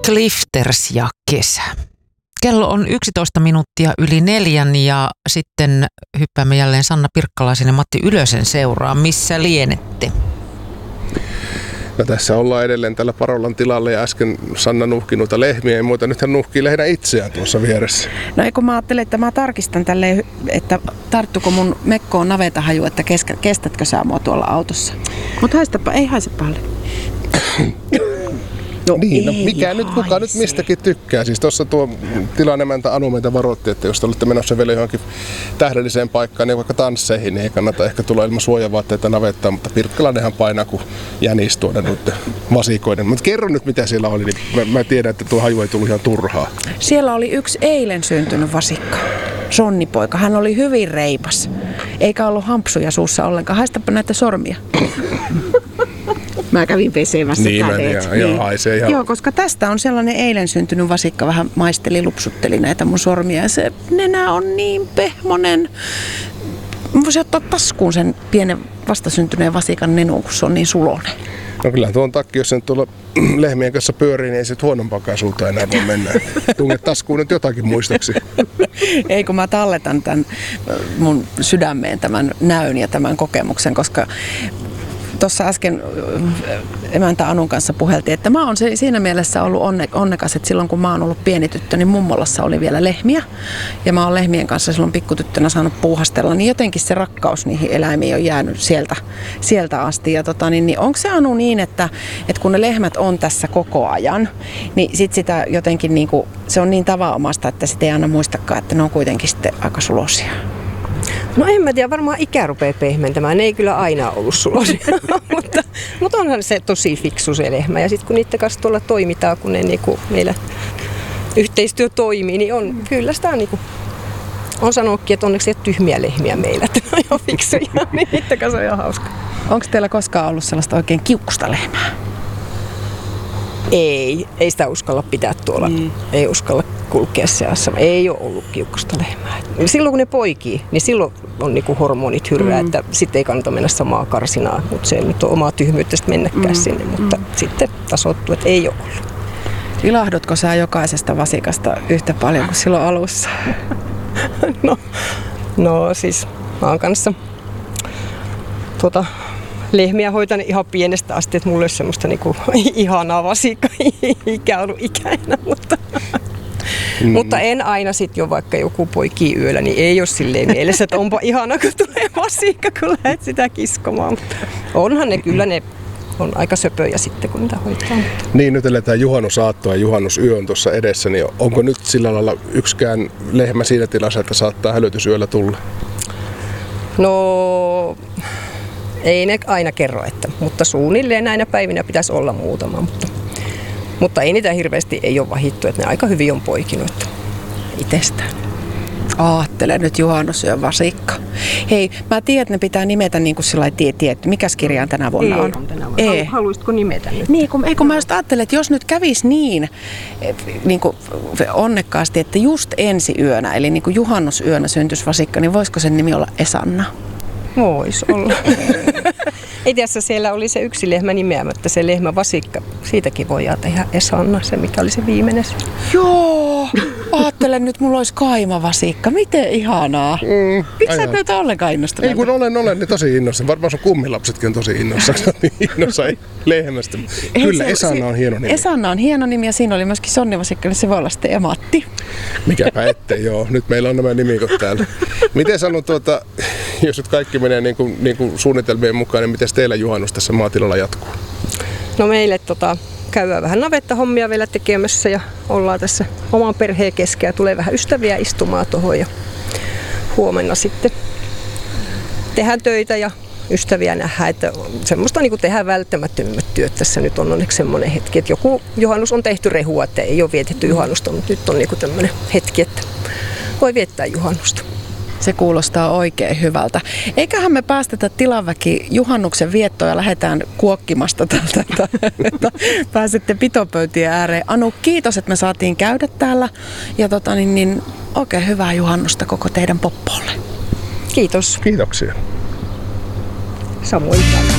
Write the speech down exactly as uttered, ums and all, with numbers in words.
Clifters ja kesä. Kello on yksitoista minuuttia yli neljän ja sitten hyppäämme jälleen Sanna Pirkkalaisen ja Matti Ylösen seuraan. Missä lienette? No tässä ollaan edelleen tällä Parolan tilalla ja äsken Sanna nuhki noita lehmiä ja muuta. Nyt hän nuhkii lähinnä itseään tuossa vieressä. No eikö mä ajattelin, että mä tarkistan tälleen, että tarttuko mun mekkoon navetahaju, että kestätkö sä mua tuolla autossa. Mutta haistapa, ei haise paljon. No, niin, no mikä nyt, kuka nyt mistäkin tykkää. Siis tuossa tuo tilanemäntä Anu meitä varoitti, että jos te olette menossa vielä johonkin tähdelliseen paikkaan, niin vaikka tansseihin, niin ei kannata ehkä tulla ilman suojavaatteita navettaan, mutta Pirkkalanenhan painaa kuin jänis tuonne noiden vasikoiden. Mutta kerro nyt, mitä siellä oli, niin mä, mä tiedän, että tuo haju ei tullut ihan turhaa. Siellä oli yksi eilen syntynyt vasikka, sonnipoika. Hän oli hyvin reipas, eikä ollut hampsuja suussa ollenkaan. Haistapa näitä sormia. Mä kävin pesemässä niin, kädet. Niin. Joo, haisee ihan. Joo, koska tästä on sellainen eilen syntynyt vasikka, vähän maisteli, lupsutteli näitä mun sormia. Ja se nenä on niin pehmonen. Mä voisin ottaa taskuun sen pienen vastasyntyneen vasikan nenun, kun se on niin sulonen. No kyllä tuon takia, jos sen tuolla lehmien kanssa pyörii, niin ei se huonompaakaan suuntaan enää voi mennä. Tunget taskuun nyt jotakin muistoksi. Ei, kun mä talletan tämän mun sydämeen tämän näyn ja tämän kokemuksen, koska tuossa äsken emäntä Anun kanssa puheltiin, että mä oon siinä mielessä ollut onne, onnekas, että silloin kun mä oon ollut pieni tyttö, niin mummolassa oli vielä lehmiä. Ja mä oon lehmien kanssa silloin pikkutyttönä saanut puuhastella, niin jotenkin se rakkaus niihin eläimiin on jäänyt sieltä, sieltä asti. Ja tota, niin, niin onko se Anu niin, että, että kun ne lehmät on tässä koko ajan, niin sit sitä jotenkin niinku, se on niin tavanomaista, että sitä ei aina muistakaan, että ne on kuitenkin sitten aika sulosia. No en mä tiedä, varmaan ikä rupeaa pehmentämään. Ne ei kyllä aina ollut sulosia, mutta, mutta onhan se tosi fiksu se lehmä. Ja sitten kun niiden kanssa tuolla toimitaan, kun ne niinku meillä yhteistyö toimii, niin on, kyllä sitä niinku, on sanonutkin, että onneksi ei ole tyhmiä lehmiä meillä, että ne on jo fiksuja, niin niiden kanssa on ihan hauska. Onko teillä koskaan ollut sellaista oikein kiukkusta lehmää? Ei, ei sitä uskalla pitää tuolla, mm. ei uskalla kulkea seassa. Ei ole ollut kiukkusta lehmää. Silloin kun ne poikii, niin silloin on niinku hormonit hyrrää, mm. että sitten ei kannata mennä samaa karsinaa, mutta se ei nyt ole omaa tyhmyyttä mennäkään mm. sinne, mutta mm. sitten tasoittuu, että ei ole ollut. Ilahdutko sä jokaisesta vasikasta yhtä paljon kuin silloin alussa? no, no siis mä oon kanssa tuota, lehmiä hoitan ihan pienestä asti, että mulla ei ole semmoista niinku ihanaa vasikkaa ikä ollut ikäinen, mutta, mm. mutta en aina sit jo vaikka joku poikii yöllä, niin ei ole silleen mielessä, että onpa ihana kun tulee vasikka, kun lähdet sitä kiskomaan. Mutta onhan ne kyllä, ne on aika söpöjä sitten, kun niitä hoitaa. Niin, nyt eletään juhannusaattoa ja juhannusyö on tuossa edessä, niin onko nyt sillä lailla yksikään lehmä siinä tilassa, että saattaa hälytysyöllä tulla? No ei ne aina kerro, että, mutta suunnilleen näinä päivinä pitäisi olla muutama, mutta, mutta ei niitä hirveästi ei ole vahittu, että ne aika hyvin on poikinut itsestään. Aattele nyt juhannusyön vasikka. Hei, mä tiedän, että ne pitää nimetä niin kuin sillä tie, tie, mikäs kirjaan tänä vuonna ei, on? on tänä vuonna. Ei. Haluaisitko nimetä nyt? Niin, kun, ei, kun mä just ajattelen, että jos nyt kävisi niin, niin kuin onnekkaasti, että just ensi yönä, eli niin kuin juhannusyönä syntyisi vasikka, niin voisiko sen nimi olla Esanna? Voisi olla. Ei tiedä, siellä oli se yksi lehmä nimeämättä, se lehmä vasikka. Siitäkin voidaan tehdä Esanna, se mikä oli se viimeinen. Joo, ajattelen nyt, mulla olisi kaimavasikka. Miten ihanaa. Mm, Miksi sä et näytä ollenkaan innostunut? Ei kun olen, olen niin tosi innossa. Varmaan sun kummilapsetkin on tosi innossa. Niin innossa lehmästä. Ei, Kyllä, se, Esanna on hieno nimi. Esanna on hieno nimi ja siinä oli myöskin sonnivasikka, niin se voi olla sitten Matti. Mikäpä ettei, joo. Nyt meillä on nämä nimikot täällä. Miten sanon tuota, jos nyt kaikki menee niin kuin, niin kuin suunnitelmien mukaan, niin miten teillä juhannus tässä maatilalla jatkuu? No meille tota, käydään vähän navettahommia vielä tekemässä ja ollaan tässä oman perheen kesken ja tulee vähän ystäviä istumaan tuohon ja huomenna sitten tehdään töitä ja ystäviä nähdään, että semmoista niin kuin tehdään välttämättömimmät työt tässä nyt on onneksi semmoinen hetki, että joku juhannus on tehty rehua, että ei ole vietetty juhannusta, mutta nyt on niin kuin tämmöinen hetki, että voi viettää juhannusta. Se kuulostaa oikein hyvältä. Eiköhän me päästetä tilaväki juhannuksen viettoon ja lähdetään kuokkimasta tältä, että pääsette pitopöytien ääreen. Anu, kiitos, että me saatiin käydä täällä ja tota, niin, niin, oikein hyvää juhannusta koko teidän poppolle. Kiitos. Kiitoksia. Samoin.